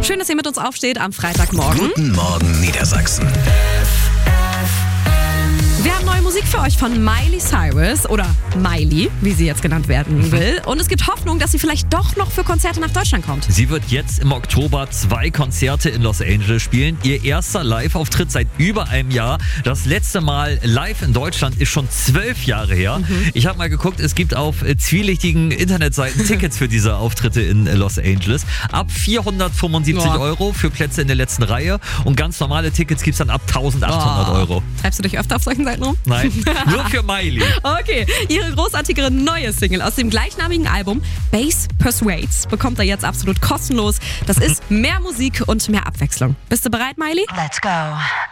Schön, dass ihr mit uns aufsteht am Freitagmorgen. Guten Morgen, Niedersachsen. Wir haben neue Musik für euch von Miley Cyrus oder Miley, wie sie jetzt genannt werden will. Und es gibt Hoffnung, dass sie vielleicht doch noch für Konzerte nach Deutschland kommt. Sie wird jetzt im Oktober 2 Konzerte in Los Angeles spielen. Ihr erster Live-Auftritt seit über einem Jahr. Das letzte Mal live in Deutschland ist schon 12 Jahre her. Ich habe mal geguckt, es gibt auf zwielichtigen Internetseiten Tickets für diese Auftritte in Los Angeles. Ab 475 Euro für Plätze in der letzten Reihe. Und ganz normale Tickets gibt es dann ab 1800 Euro. Treibst du dich öfter auf solchen Seiten rum? Nein, nur für Miley. Okay, ihre großartige neue Single aus dem gleichnamigen Album Bass Persuades bekommt ihr jetzt absolut kostenlos. Das ist mehr Musik und mehr Abwechslung. Bist du bereit, Miley? Let's go.